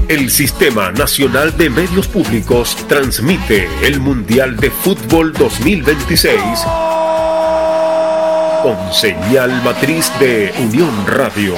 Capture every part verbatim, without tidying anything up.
El Sistema Nacional de Medios Públicos transmite el Mundial de Fútbol dos mil veintiséis con señal matriz de Unión Radio.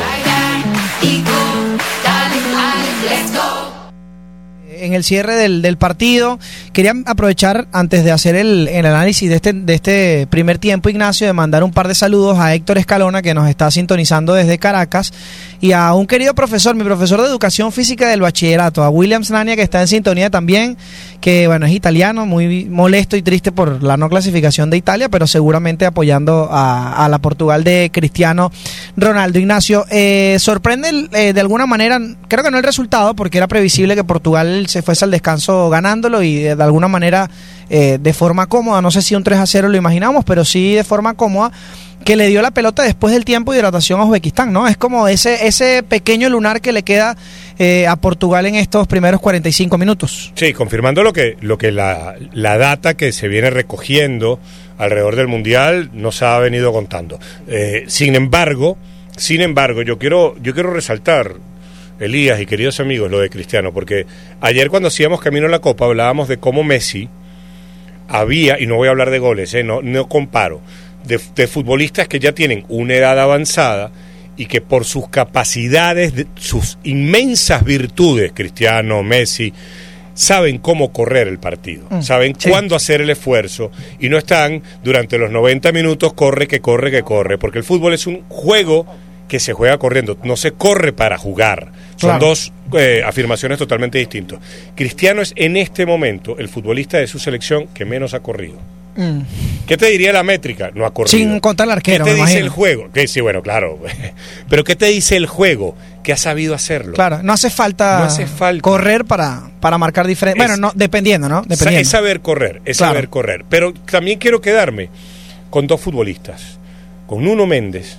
En el cierre del, del partido, quería aprovechar antes de hacer el, el análisis de este, de este primer tiempo, Ignacio, de mandar un par de saludos a Héctor Escalona, que nos está sintonizando desde Caracas, y a un querido profesor, mi profesor de Educación Física del Bachillerato, a Williams Nania, que está en sintonía también, que bueno, es italiano, muy molesto y triste por la no clasificación de Italia, pero seguramente apoyando a, a la Portugal de Cristiano Ronaldo. Ignacio, eh, sorprende eh, de alguna manera, creo que no el resultado, porque era previsible que Portugal se fuese al descanso ganándolo y de, de alguna manera eh, de forma cómoda, no sé si un tres a cero lo imaginamos, pero sí de forma cómoda, que le dio la pelota después del tiempo de hidratación a Uzbekistán, ¿no? Es como ese ese pequeño lunar que le queda eh, a Portugal en estos primeros cuarenta y cinco minutos. Sí, confirmando lo que, lo que la, la data que se viene recogiendo alrededor del Mundial nos ha venido contando. Eh, sin embargo, sin embargo, yo quiero, yo quiero resaltar, Elías y queridos amigos, lo de Cristiano, porque ayer cuando hacíamos camino a la Copa hablábamos de cómo Messi había, y no voy a hablar de goles, eh, no, no comparo, de, de futbolistas que ya tienen una edad avanzada y que por sus capacidades, de, sus inmensas virtudes, Cristiano, Messi, saben cómo correr el partido, mm, saben sí. cuándo hacer el esfuerzo y no están durante los noventa minutos corre, que corre, que corre, porque el fútbol es un juego que se juega corriendo, no se corre para jugar. Son claro. dos eh, afirmaciones totalmente distintas. Cristiano es en este momento el futbolista de su selección que menos ha corrido. Mm. ¿Qué te diría la métrica? No ha corrido. Sin contar el arquero, ¿Qué te me dice imagino. el juego? Que sí, bueno, claro. Pero ¿qué te dice el juego? Que ha sabido hacerlo. Claro, no hace falta, no hace falta. correr para, para marcar diferencia. Bueno, no, dependiendo, ¿no? Dependiendo. Es saber correr, es claro. saber correr. Pero también quiero quedarme con dos futbolistas, con Nuno Méndez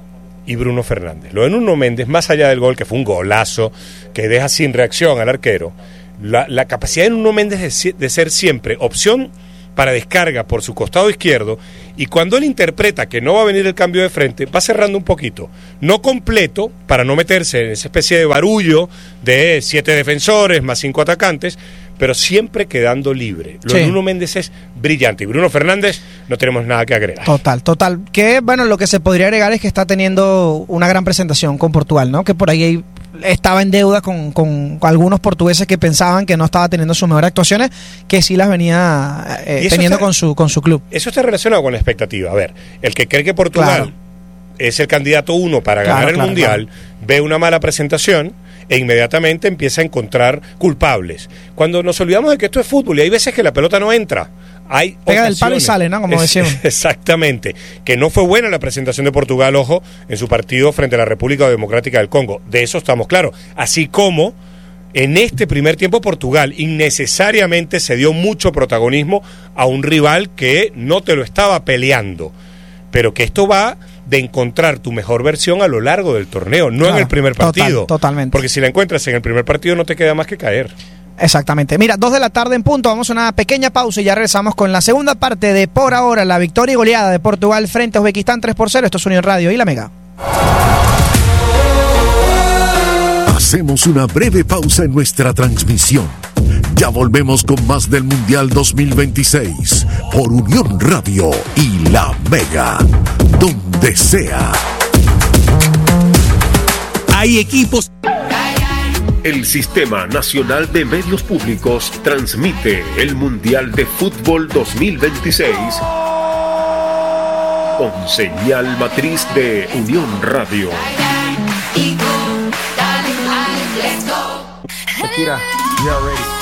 y Bruno Fernández. Lo de Nuno Méndez, más allá del gol, que fue un golazo, que deja sin reacción al arquero, la, la capacidad de Nuno Méndez de, de ser siempre opción para descarga por su costado izquierdo, y cuando él interpreta que no va a venir el cambio de frente, va cerrando un poquito, no completo, para no meterse en esa especie de barullo de siete defensores más cinco atacantes, pero siempre quedando libre. Lo sí. de Nuno Méndez es brillante, y Bruno Fernández no tenemos nada que agregar. Total, total. Que bueno, lo que se podría agregar es que está teniendo una gran presentación con Portugal, ¿no? Que por ahí estaba en deuda con, con, con algunos portugueses que pensaban que no estaba teniendo sus mejores actuaciones, que sí las venía eh, teniendo está, con su con su club. Eso está relacionado con la expectativa. A ver, el que cree que Portugal claro. es el candidato uno para ganar claro, el claro, Mundial, claro. ve una mala presentación e inmediatamente empieza a encontrar culpables. Cuando nos olvidamos de que esto es fútbol y hay veces que la pelota no entra, hay pega del palo y sale, ¿no? Como decimos. Exactamente. Que no fue buena la presentación de Portugal, ojo, en su partido frente a la República Democrática del Congo. De eso estamos claros. Así como en este primer tiempo Portugal innecesariamente se dio mucho protagonismo a un rival que no te lo estaba peleando. Pero que esto va de encontrar tu mejor versión a lo largo del torneo, no claro, en el primer partido. Total, totalmente. Porque si la encuentras en el primer partido no te queda más que caer. Exactamente. Mira, dos de la tarde en punto, vamos a una pequeña pausa y ya regresamos con la segunda parte de Por Ahora, la victoria y goleada de Portugal frente a Uzbekistán tres por cero. Esto es Unión Radio y La Mega. Hacemos una breve pausa en nuestra transmisión. Ya volvemos con más del Mundial dos mil veintiséis por Unión Radio y La Mega, donde sea. Hay equipos. El Sistema Nacional de Medios Públicos transmite el Mundial de Fútbol dos mil veintiséis con señal matriz de Unión Radio. Shakira, you are ready.